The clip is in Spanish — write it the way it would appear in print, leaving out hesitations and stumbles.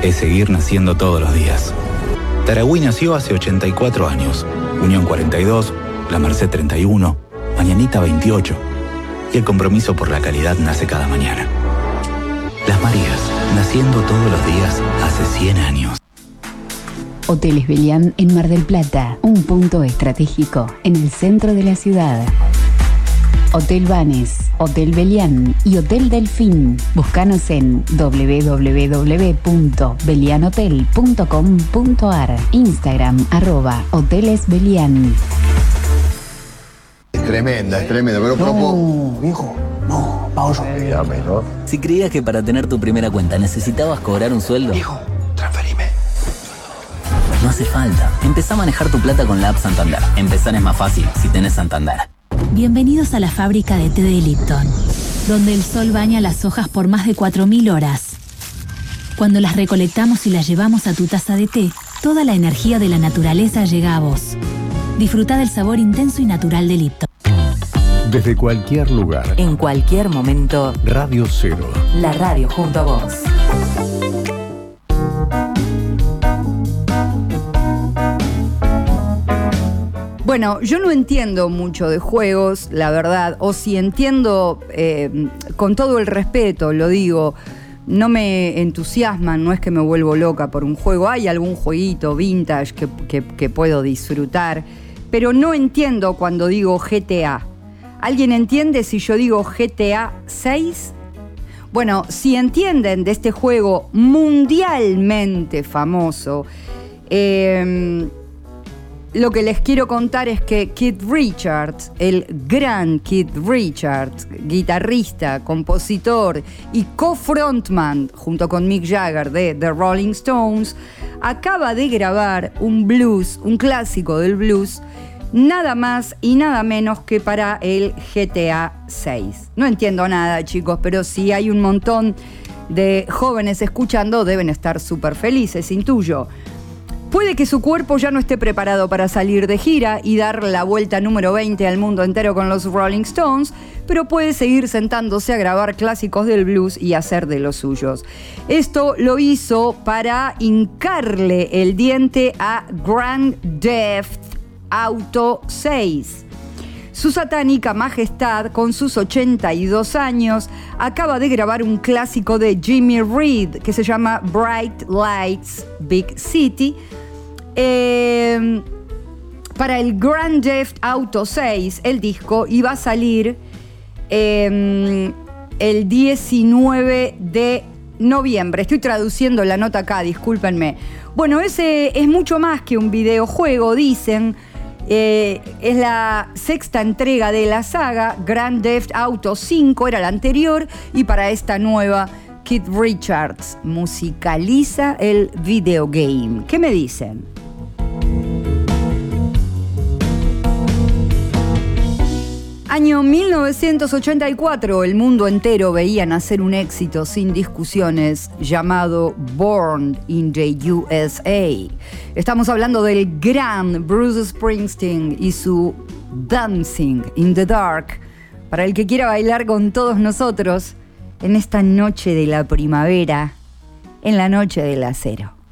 es seguir naciendo todos los días. Tarahui nació hace 84 años, Unión 42, La Merced 31, Mañanita 28. Y el compromiso por la calidad nace cada mañana. Las Marías, naciendo todos los días hace 100 años. Hoteles Belián en Mar del Plata, un punto estratégico en el centro de la ciudad. Hotel Banes, Hotel Belián y Hotel Delfín. Búscanos en www.belianhotel.com.ar. Instagram @hotelesbelián. Es tremenda, pero No, viejo, no, pausa. Dígame, ¿no? Si creías que para tener tu primera cuenta necesitabas cobrar un sueldo, Viejo, transferime. no hace falta. Empezá a manejar tu plata con la app Santander. Empezar es más fácil si tenés Santander. Bienvenidos a la fábrica de té de Lipton, donde el sol baña las hojas por más de 4000 horas. Cuando las recolectamos y las llevamos a tu taza de té, toda la energía de la naturaleza llega a vos. Disfruta del sabor intenso y natural de Lipton. Desde cualquier lugar. En cualquier momento. Radio Cero. La radio junto a vos. Bueno, yo no entiendo mucho de juegos, la verdad, o si entiendo, con todo el respeto, lo digo, no me entusiasman, no es que me vuelvo loca por un juego. Hay algún jueguito vintage que puedo disfrutar, pero no entiendo cuando digo GTA. ¿Alguien entiende si yo digo GTA 6? Bueno, si entienden de este juego mundialmente famoso, lo que les quiero contar es que Keith Richards, el gran Keith Richards, guitarrista, compositor y co-frontman junto con Mick Jagger de The Rolling Stones, acaba de grabar un blues, un clásico del blues, nada más y nada menos que para el GTA 6. No entiendo nada, chicos, pero si hay un montón de jóvenes escuchando, deben estar súper felices, intuyo. Puede que su cuerpo ya no esté preparado para salir de gira y dar la vuelta número 20 al mundo entero con los Rolling Stones, pero puede seguir sentándose a grabar clásicos del blues y hacer de los suyos. Esto lo hizo para hincarle el diente a Grand Theft Auto 6. Su satánica majestad, con sus 82 años, acaba de grabar un clásico de Jimmy Reed que se llama Bright Lights, Big City, para el Grand Theft Auto 6, el disco, iba a salir el 19 de noviembre. Estoy traduciendo la nota acá, discúlpenme. Bueno, ese es mucho más que un videojuego, dicen. Es la sexta entrega de la saga. Grand Theft Auto 5 era la anterior, y para esta nueva, Keith Richards musicaliza el videogame. ¿Qué me dicen? Año 1984, el mundo entero veía nacer un éxito sin discusiones llamado Born in the USA. Estamos hablando del gran Bruce Springsteen y su Dancing in the Dark, para el que quiera bailar con todos nosotros en esta noche de la primavera, en la noche del acero.